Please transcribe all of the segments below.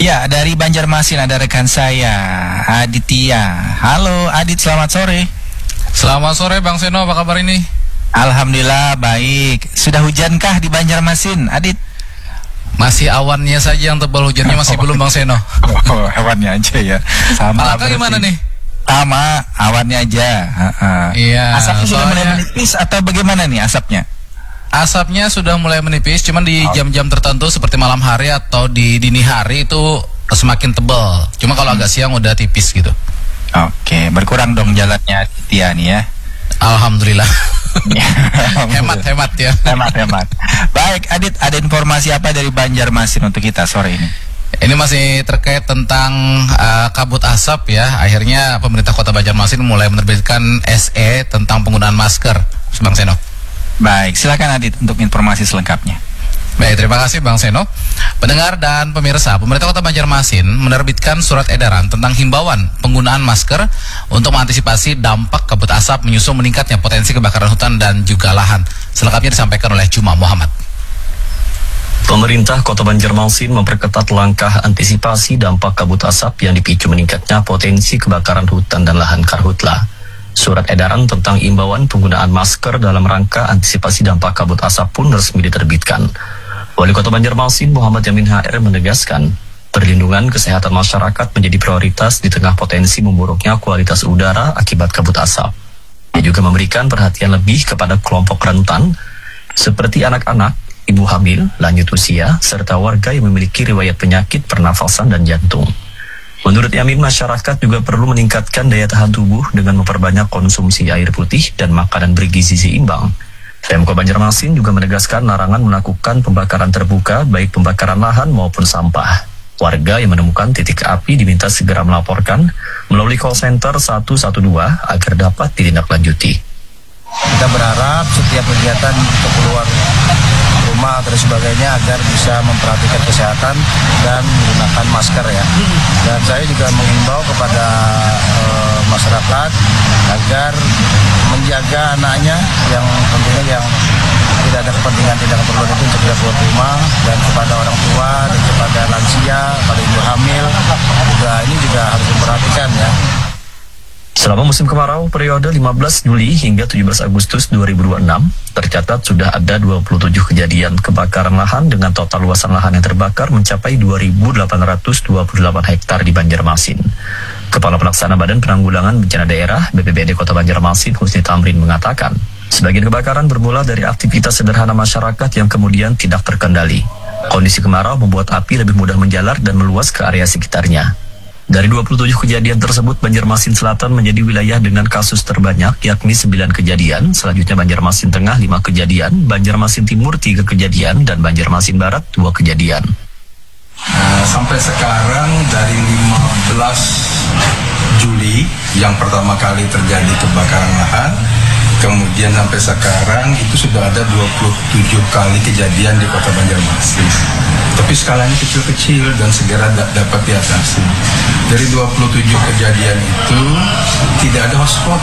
Ya, dari Banjarmasin ada rekan saya, Aditya. Halo Adit, selamat sore. Selamat sore Bang Seno, apa kabar ini? Alhamdulillah baik. Sudah hujankah di Banjarmasin, Adit? Masih awannya saja yang tebal, hujannya masih belum Bang Seno. Oh, awannya aja ya. Sama. Malaka gimana nih? Sama, awannya aja. Iya. Asapnya sudah mulai menipis atau bagaimana nih asapnya? Asapnya sudah mulai menipis, cuman di jam-jam tertentu seperti malam hari atau di dini hari itu semakin tebal. Cuma kalau agak siang udah tipis gitu. Oke, berkurang dong jalannya Aditya nih ya. Alhamdulillah. Hemat ya. Hemat. Baik, Adit, ada informasi apa dari Banjarmasin untuk kita sore ini? Ini masih terkait tentang kabut asap ya. Akhirnya pemerintah Kota Banjarmasin mulai menerbitkan SE tentang penggunaan masker, Bang Seno. Baik, silakan Adit untuk informasi selengkapnya. Baik, terima kasih Bang Seno. Pendengar dan pemirsa, pemerintah Kota Banjarmasin menerbitkan surat edaran tentang himbauan penggunaan masker untuk mengantisipasi dampak kabut asap menyusul meningkatnya potensi kebakaran hutan dan juga lahan. Selengkapnya disampaikan oleh Juma Muhammad. Pemerintah Kota Banjarmasin memperketat langkah antisipasi dampak kabut asap yang dipicu meningkatnya potensi kebakaran hutan dan lahan karhutla. Surat edaran tentang imbauan penggunaan masker dalam rangka antisipasi dampak kabut asap pun resmi diterbitkan. Wali Kota Banjarmasin Muhammad Yamin HR menegaskan, perlindungan kesehatan masyarakat menjadi prioritas di tengah potensi memburuknya kualitas udara akibat kabut asap. Ia juga memberikan perhatian lebih kepada kelompok rentan, seperti anak-anak, ibu hamil, lanjut usia, serta warga yang memiliki riwayat penyakit pernafasan dan jantung. Menurut Yamin, masyarakat juga perlu meningkatkan daya tahan tubuh dengan memperbanyak konsumsi air putih dan makanan bergizi seimbang. Pemkab Banjarmasin juga menegaskan larangan melakukan pembakaran terbuka, baik pembakaran lahan maupun sampah. Warga yang menemukan titik api diminta segera melaporkan melalui call center 112 agar dapat ditindaklanjuti. Kita berharap setiap kegiatan untuk keluar rumah dan sebagainya agar bisa memperhatikan kesehatan dan menggunakan masker ya. Dan saya juga mengimbau kepada masyarakat agar menjaga anaknya yang tentunya yang tidak ada kepentingan, tidak keperluan itu untuk tidak keluar rumah, dan kepada orang tua dan kepada lansia, pada ibu hamil juga ini juga harus diperhatikan ya. Selama musim kemarau periode 15 Juli hingga 17 Agustus 2026, tercatat sudah ada 27 kejadian kebakaran lahan dengan total luasan lahan yang terbakar mencapai 2.828 hektar di Banjarmasin. Kepala Pelaksana Badan Penanggulangan Bencana Daerah BPBD Kota Banjarmasin Husni Tamrin mengatakan, sebagian kebakaran bermula dari aktivitas sederhana masyarakat yang kemudian tidak terkendali. Kondisi kemarau membuat api lebih mudah menjalar dan meluas ke area sekitarnya. Dari 27 kejadian tersebut, Banjarmasin Selatan menjadi wilayah dengan kasus terbanyak, yakni 9 kejadian. Selanjutnya Banjarmasin Tengah 5 kejadian, Banjarmasin Timur 3 kejadian, dan Banjarmasin Barat 2 kejadian. Sampai sekarang dari 15 Juli yang pertama kali terjadi kebakaran lahan, kemudian sampai sekarang itu sudah ada 27 kali kejadian di Kota Banjarmasin. Tapi skalanya kecil-kecil dan segera dapat diatasi. Dari 27 kejadian itu tidak ada hotspot.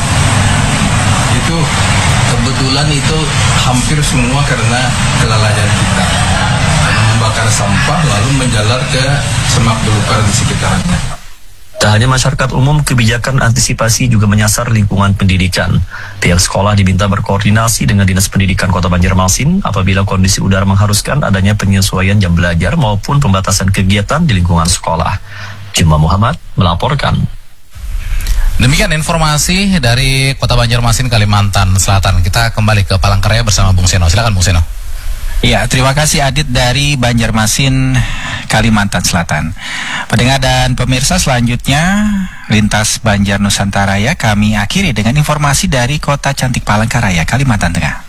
Itu kebetulan itu hampir semua karena kelalaian kita. Karena membakar sampah lalu menjalar ke semak belukar di sekitarnya. Tak hanya masyarakat umum, kebijakan antisipasi juga menyasar lingkungan pendidikan. Pihak sekolah diminta berkoordinasi dengan Dinas Pendidikan Kota Banjarmasin apabila kondisi udara mengharuskan adanya penyesuaian jam belajar maupun pembatasan kegiatan di lingkungan sekolah. Juma Muhammad melaporkan. Demikian informasi dari Kota Banjarmasin, Kalimantan Selatan. Kita kembali ke Palangkaraya bersama Bung Seno. Silakan Bung Seno. Ya, terima kasih Adit dari Banjarmasin, Kalimantan Selatan. Pendengar dan pemirsa, selanjutnya Lintas Banjar Nusantara ya, kami akhiri dengan informasi dari Kota Cantik Palangkaraya, Kalimantan Tengah.